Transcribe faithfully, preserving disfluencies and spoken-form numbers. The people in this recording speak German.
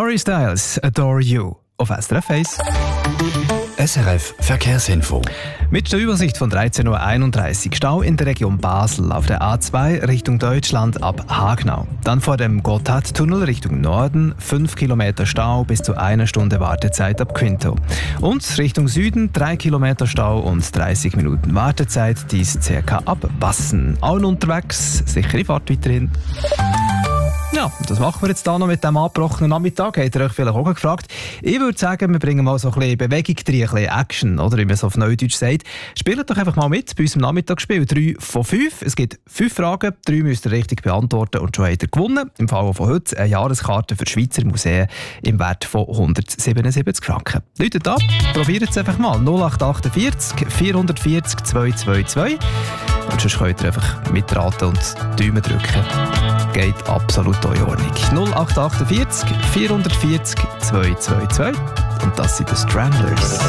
Harry Styles, Adore You, auf S R F eins. S R F Verkehrsinfo. Mit der Übersicht von dreizehn Uhr einunddreißig Stau in der Region Basel auf der A zwei Richtung Deutschland ab Hagnau. Dann vor dem Gotthardtunnel Richtung Norden fünf Kilometer Stau bis zu einer Stunde Wartezeit ab Quinto. Und Richtung Süden drei Kilometer Stau und dreißig Minuten Wartezeit, dies ca. ab Bassen. Allen unterwegs, sichere Fahrt weiterhin. Ja, das machen wir jetzt da noch mit dem abgebrochenen Nachmittag. Habt ihr euch vielleicht auch gefragt? Ich würde sagen, wir bringen mal so ein bisschen Bewegung rein, ein bisschen Action, oder wie man es auf Neudeutsch sagt. Spielt doch einfach mal mit bei unserem Nachmittagsspiel. Drei von fünf. Es gibt fünf Fragen, drei müsst ihr richtig beantworten und schon habt ihr gewonnen. Im Fall von heute eine Jahreskarte für Schweizer Museen im Wert von hundertsiebenundsiebzig Franken. Läutet ab, probiert es einfach mal. null acht acht vier vier vier vier zwei zwei zwei. Und sonst könnt ihr einfach mitraten und Daumen drücken. Geht absolut in Ordnung. null acht acht vier vier vier zwei zwei zwei. Und das sind die Stranglers.